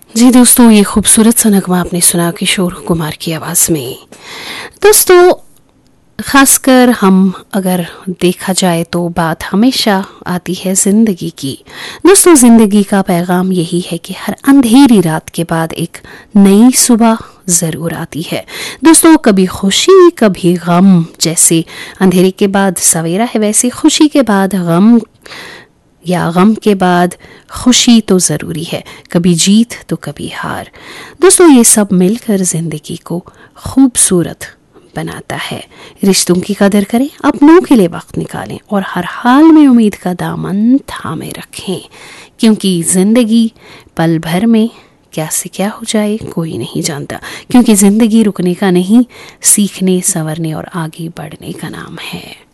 जी दोस्तों, ये खूबसूरत सा नगमा आपने सुना किशोर कुमार की आवाज़ में। दोस्तों, खासकर हम अगर देखा जाए तो बात हमेशा आती है ज़िंदगी की। दोस्तों, ज़िंदगी का पैगाम यही है कि हर अंधेरी रात के बाद एक नई सुबह ज़रूर आती है। दोस्तों, कभी खुशी कभी गम, जैसे अंधेरे के बाद सवेरा है वैसे खुशी के बाद गम या गम के बाद खुशी तो ज़रूरी है। कभी जीत तो कभी हार। दोस्तों, ये सब मिलकर ज़िंदगी को खूबसूरत बनाता है। रिश्तों की कदर करें, अपनों के लिए वक्त निकालें और हर हाल में उम्मीद का दामन थामे रखें, क्योंकि ज़िंदगी पल भर में क्या से क्या हो जाए कोई नहीं जानता। क्योंकि ज़िंदगी रुकने का नहीं, सीखने, संवरने और आगे बढ़ने का नाम है।